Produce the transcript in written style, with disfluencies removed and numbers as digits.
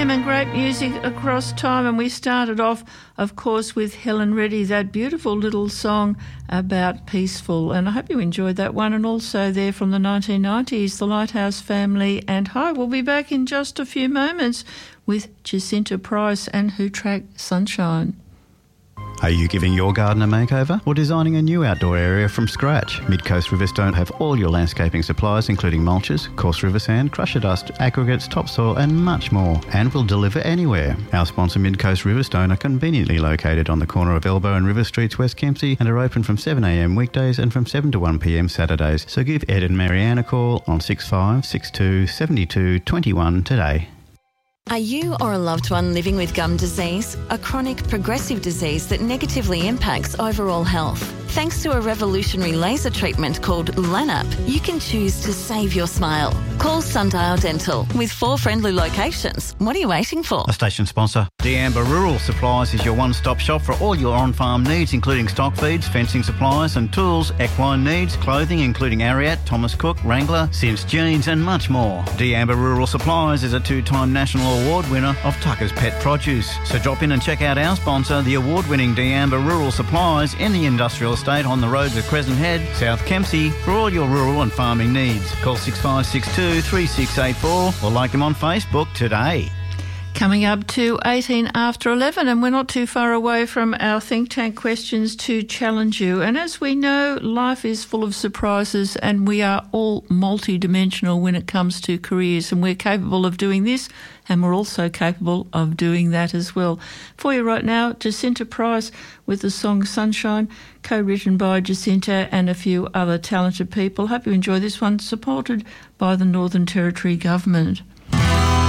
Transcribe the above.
FM and great music across time. And we started off, of course, with Helen Reddy, that beautiful little song about Peaceful. And I hope you enjoyed that one. And also there from the 1990s, the Lighthouse Family and Hi. We'll be back in just a few moments with Jacinta Price and her track Sunshine. Are you giving your garden a makeover or designing a new outdoor area from scratch? Midcoast Riverstone have all your landscaping supplies, including mulches, coarse river sand, crusher dust, aggregates, topsoil and much more, and will deliver anywhere. Our sponsor Midcoast Riverstone are conveniently located on the corner of Elbow and River Streets, West Kempsey, and are open from 7am weekdays and from 7 to 1pm Saturdays. So give Ed and Marianne a call on 6562 72 21 today. Are you or a loved one living with gum disease, a chronic progressive disease that negatively impacts overall health? Thanks to a revolutionary laser treatment called LANAP, you can choose to save your smile. Call Sundial Dental with 4 friendly locations. What are you waiting for? A station sponsor. D'Amber Rural Supplies is your one-stop shop for all your on-farm needs, including stock feeds, fencing supplies and tools, equine needs, clothing including Ariat, Thomas Cook, Wrangler, Sims Jeans and much more. D'Amber Rural Supplies is a 2-time national award winner of Tucker's Pet Produce. So drop in and check out our sponsor, the award-winning D'Amber Rural Supplies in the industrial estate on the roads of Crescent Head, South Kempsey, for all your rural and farming needs. Call 6562 3684 or like them on Facebook today. Coming up to 18 after 11, and we're not too far away from our think tank questions to challenge you. And as we know, life is full of surprises and we are all multidimensional when it comes to careers, and we're capable of doing this and we're also capable of doing that as well. For you right now, Jacinta Price with the song Sunshine, co-written by Jacinta and a few other talented people. Hope you enjoy this one, supported by the Northern Territory Government.